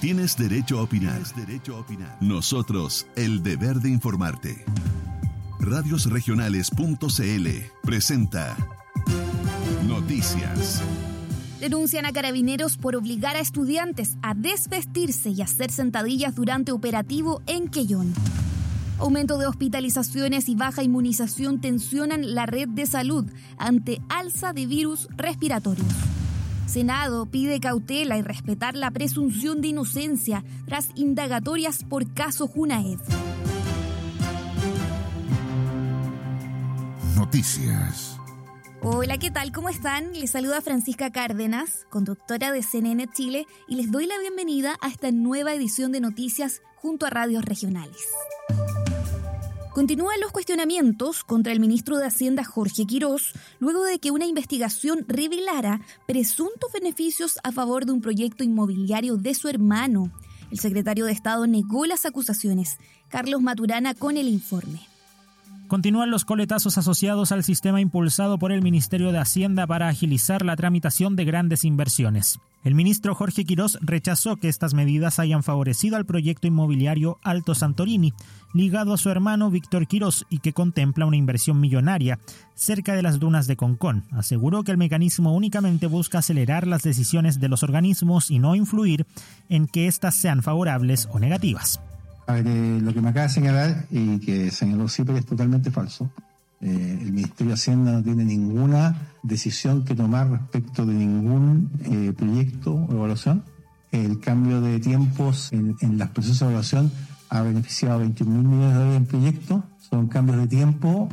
Tienes derecho a opinar. Nosotros, el deber de informarte. Radiosregionales.cl presenta Noticias. Denuncian a carabineros por obligar a estudiantes a desvestirse y hacer sentadillas durante operativo en Quellón. Aumento de hospitalizaciones y baja inmunización tensionan la red de salud ante alza de virus respiratorios. Senado pide cautela y respetar la presunción de inocencia tras indagatorias por caso Junaed. Noticias. Hola, ¿qué tal? ¿Cómo están? Les saluda Francisca Cárdenas, conductora de CNN Chile, y les doy la bienvenida a esta nueva edición de Noticias junto a Radios Regionales. Continúan los cuestionamientos contra el ministro de Hacienda Jorge Quirós, luego de que una investigación revelara presuntos beneficios a favor de un proyecto inmobiliario de su hermano. El secretario de Estado negó las acusaciones. Carlos Maturana con el informe. Continúan los coletazos asociados al sistema impulsado por el Ministerio de Hacienda para agilizar la tramitación de grandes inversiones. El ministro Jorge Quirós rechazó que estas medidas hayan favorecido al proyecto inmobiliario Alto Santorini, ligado a su hermano Víctor Quirós y que contempla una inversión millonaria cerca de las dunas de Concón. Aseguró que el mecanismo únicamente busca acelerar las decisiones de los organismos y no influir en que éstas sean favorables o negativas. A ver, lo que me acaba de señalar y que señaló CIPER es totalmente falso. El Ministerio de Hacienda no tiene ninguna decisión que tomar respecto de ningún proyecto o evaluación. El cambio de tiempos en los procesos de evaluación ha beneficiado a 21.000 millones de dólares en proyectos. Son cambios de tiempo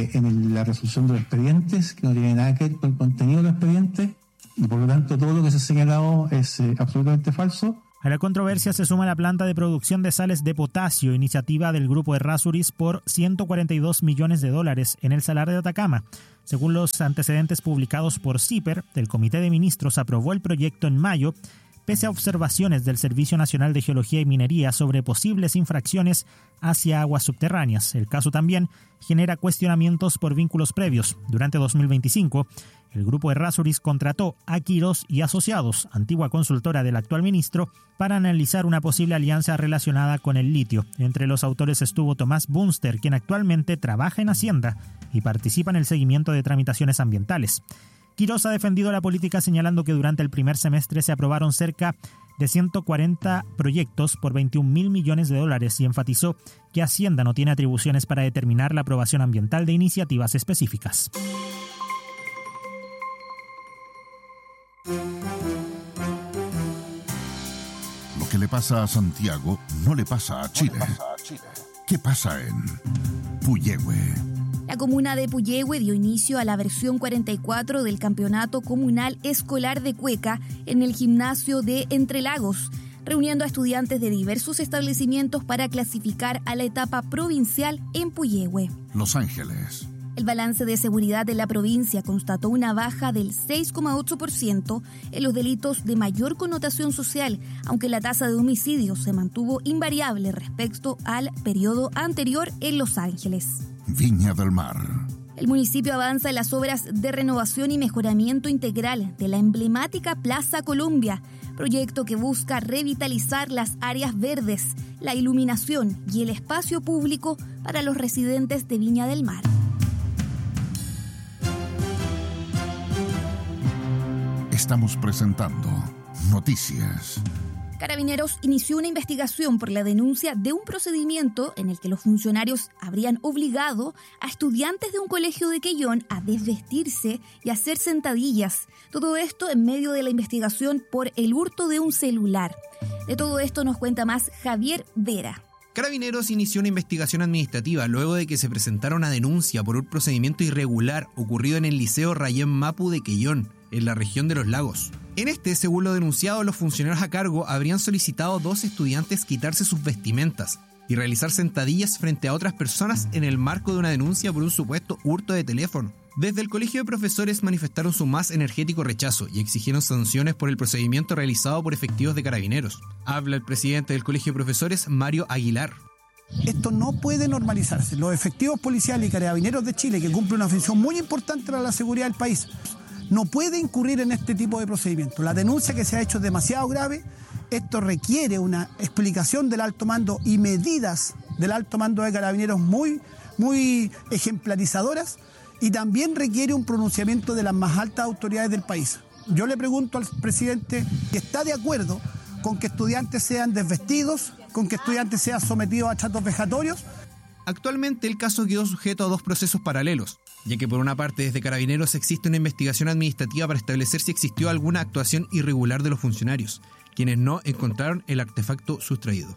en la resolución de los expedientes que no tienen nada que ver con el contenido de los expedientes y por lo tanto todo lo que se ha señalado es absolutamente falso. A la controversia se suma la planta de producción de sales de potasio, iniciativa del grupo Errázuriz por $142 millones en el Salar de Atacama. Según los antecedentes publicados por CIPER, el Comité de Ministros aprobó el proyecto en mayo, pese a observaciones del Servicio Nacional de Geología y Minería sobre posibles infracciones hacia aguas subterráneas. El caso también genera cuestionamientos por vínculos previos. Durante 2025, el grupo Errázuriz contrató a Quirós y Asociados, antigua consultora del actual ministro, para analizar una posible alianza relacionada con el litio. Entre los autores estuvo Tomás Bunster, quien actualmente trabaja en Hacienda y participa en el seguimiento de tramitaciones ambientales. Quirós ha defendido la política señalando que durante el primer semestre se aprobaron cerca de 140 proyectos por $21.000 millones y enfatizó que Hacienda no tiene atribuciones para determinar la aprobación ambiental de iniciativas específicas. Lo que le pasa a Santiago no le pasa a Chile. ¿Qué pasa en Puyehue? La comuna de Puyehue dio inicio a la versión 44 del Campeonato Comunal Escolar de Cueca en el gimnasio de Entre Lagos, reuniendo a estudiantes de diversos establecimientos para clasificar a la etapa provincial en Puyehue. Los Ángeles. El balance de seguridad de la provincia constató una baja del 6,8% en los delitos de mayor connotación social, aunque la tasa de homicidios se mantuvo invariable respecto al periodo anterior en Los Ángeles. Viña del Mar. El municipio avanza en las obras de renovación y mejoramiento integral de la emblemática Plaza Colombia, proyecto que busca revitalizar las áreas verdes, la iluminación y el espacio público para los residentes de Viña del Mar. Estamos presentando Noticias. Carabineros inició una investigación por la denuncia de un procedimiento en el que los funcionarios habrían obligado a estudiantes de un colegio de Quellón a desvestirse y hacer sentadillas. Todo esto en medio de la investigación por el hurto de un celular. De todo esto nos cuenta más Javier Vera. Carabineros inició una investigación administrativa luego de que se presentara una denuncia por un procedimiento irregular ocurrido en el Liceo Rayén Mapu de Quellón, en la región de Los Lagos. En este, según lo denunciado, los funcionarios a cargo habrían solicitado a 2 estudiantes quitarse sus vestimentas y realizar sentadillas frente a otras personas en el marco de una denuncia por un supuesto hurto de teléfono. Desde el Colegio de Profesores manifestaron su más energético rechazo y exigieron sanciones por el procedimiento realizado por efectivos de Carabineros. Habla el presidente del Colegio de Profesores, Mario Aguilar. Esto no puede normalizarse. Los efectivos policiales y carabineros de Chile, que cumplen una función muy importante para la seguridad del país, no puede incurrir en este tipo de procedimientos. La denuncia que se ha hecho es demasiado grave Esto requiere una explicación del alto mando y medidas del alto mando de Carabineros muy ejemplarizadoras, y también requiere un pronunciamiento de las más altas autoridades del país. Yo le pregunto al presidente si está de acuerdo con que estudiantes sean desvestidos, con que estudiantes sean sometidos a tratos vejatorios. Actualmente el caso quedó sujeto a dos procesos paralelos, ya que por una parte desde Carabineros existe una investigación administrativa para establecer si existió alguna actuación irregular de los funcionarios, quienes no encontraron el artefacto sustraído.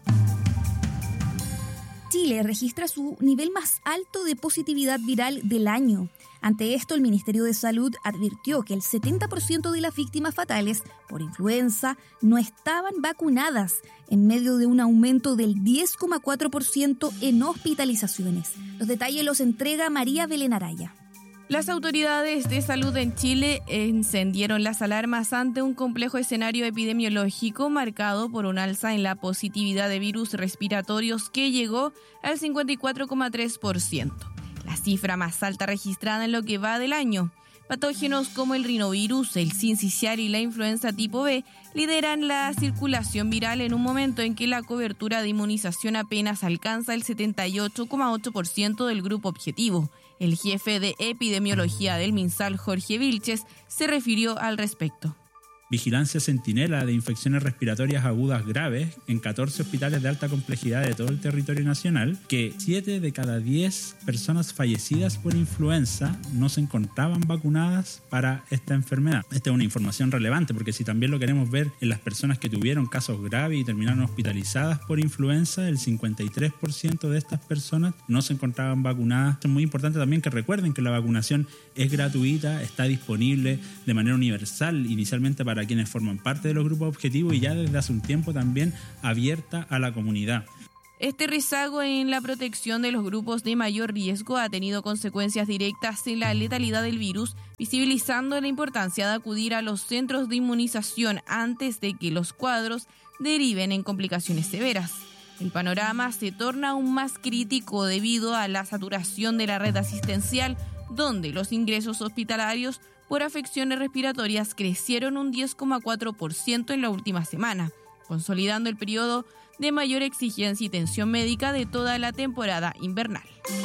Chile registra su nivel más alto de positividad viral del año. Ante esto, el Ministerio de Salud advirtió que el 70% de las víctimas fatales por influenza no estaban vacunadas, en medio de un aumento del 10,4% en hospitalizaciones. Los detalles los entrega María Belén Araya. Las autoridades de salud en Chile encendieron las alarmas ante un complejo escenario epidemiológico marcado por un alza en la positividad de virus respiratorios que llegó al 54,3%, la cifra más alta registrada en lo que va del año. Patógenos como el rinovirus, el sincicial y la influenza tipo B lideran la circulación viral en un momento en que la cobertura de inmunización apenas alcanza el 78,8% del grupo objetivo. El jefe de epidemiología del MinSal, Jorge Vilches, se refirió al respecto. Vigilancia centinela de infecciones respiratorias agudas graves en 14 hospitales de alta complejidad de todo el territorio nacional, que 7 de cada 10 personas fallecidas por influenza no se encontraban vacunadas para esta enfermedad. Esta es una información relevante, porque si también lo queremos ver en las personas que tuvieron casos graves y terminaron hospitalizadas por influenza, el 53% de estas personas no se encontraban vacunadas. Es muy importante también que recuerden que la vacunación es gratuita, está disponible de manera universal, inicialmente para quienes forman parte de los grupos objetivos, y ya desde hace un tiempo también abierta a la comunidad. Este rezago en la protección de los grupos de mayor riesgo ha tenido consecuencias directas en la letalidad del virus, visibilizando la importancia de acudir a los centros de inmunización antes de que los cuadros deriven en complicaciones severas. El panorama se torna aún más crítico debido a la saturación de la red asistencial, donde los ingresos hospitalarios por afecciones respiratorias crecieron un 10,4% en la última semana, consolidando el periodo de mayor exigencia y tensión médica de toda la temporada invernal.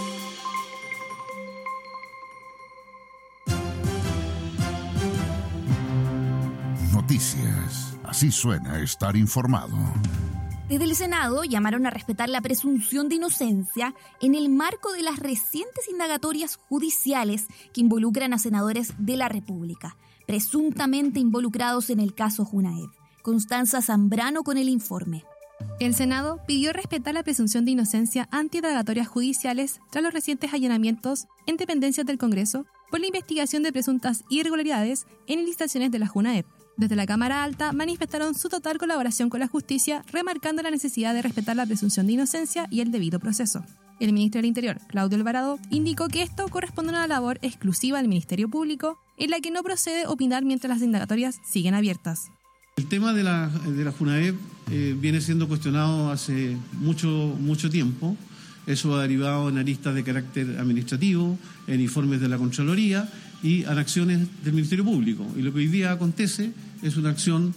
Noticias. Así suena estar informado. Desde el Senado llamaron a respetar la presunción de inocencia en el marco de las recientes indagatorias judiciales que involucran a senadores de la República, presuntamente involucrados en el caso Junaed. Constanza Zambrano con el informe. El Senado pidió respetar la presunción de inocencia ante indagatorias judiciales tras los recientes allanamientos en dependencias del Congreso por la investigación de presuntas irregularidades en licitaciones de la Junaed. Desde la Cámara Alta manifestaron su total colaboración con la justicia, remarcando la necesidad de respetar la presunción de inocencia y el debido proceso. El ministro del Interior, Claudio Alvarado, indicó que esto corresponde a una labor exclusiva del Ministerio Público, en la que no procede opinar mientras las indagatorias siguen abiertas. El tema de la Junaed viene siendo cuestionado hace mucho tiempo. Eso ha derivado en aristas de carácter administrativo, en informes de la Contraloría y en acciones del Ministerio Público. Y lo que hoy día acontece es una acción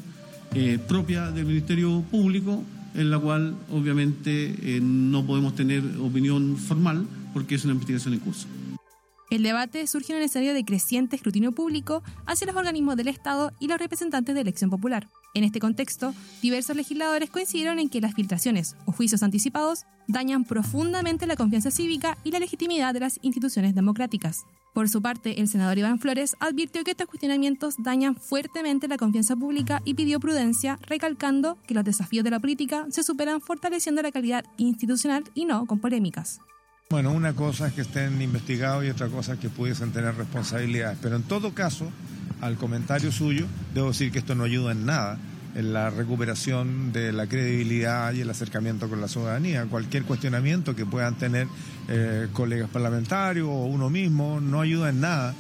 propia del Ministerio Público, en la cual obviamente no podemos tener opinión formal porque es una investigación en curso. El debate surge en un escenario de creciente escrutinio público hacia los organismos del Estado y los representantes de elección popular. En este contexto, diversos legisladores coincidieron en que las filtraciones o juicios anticipados dañan profundamente la confianza cívica y la legitimidad de las instituciones democráticas. Por su parte, el senador Iván Flores advirtió que estos cuestionamientos dañan fuertemente la confianza pública y pidió prudencia, recalcando que los desafíos de la política se superan fortaleciendo la calidad institucional y no con polémicas. Bueno, una cosa es que estén investigados y otra cosa es que pudiesen tener responsabilidades, pero en todo caso, al comentario suyo, debo decir que esto no ayuda en nada en la recuperación de la credibilidad y el acercamiento con la ciudadanía. Cualquier cuestionamiento que puedan tener colegas parlamentarios o uno mismo no ayuda en nada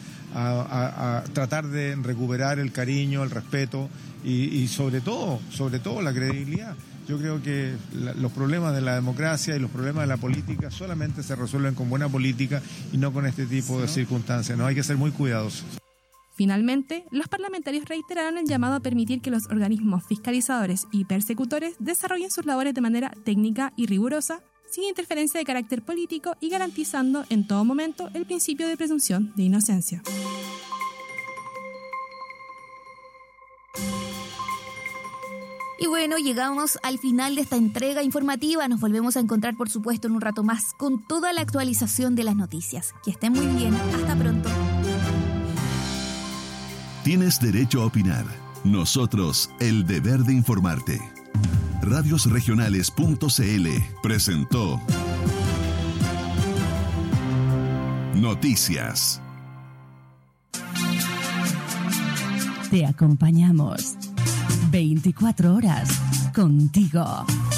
a tratar de recuperar el cariño, el respeto y sobre todo la credibilidad. Yo creo que los problemas de la democracia y los problemas de la política solamente se resuelven con buena política y no con este tipo de circunstancias. No hay que ser muy cuidadosos. Finalmente, los parlamentarios reiteraron el llamado a permitir que los organismos fiscalizadores y persecutores desarrollen sus labores de manera técnica y rigurosa, sin interferencia de carácter político y garantizando en todo momento el principio de presunción de inocencia. Y bueno, llegamos al final de esta entrega informativa. Nos volvemos a encontrar, por supuesto, en un rato más con toda la actualización de las noticias. Que estén muy bien. Hasta pronto. Tienes derecho a opinar. Nosotros, el deber de informarte. Radiosregionales.cl presentó Noticias. Te acompañamos 24 horas contigo.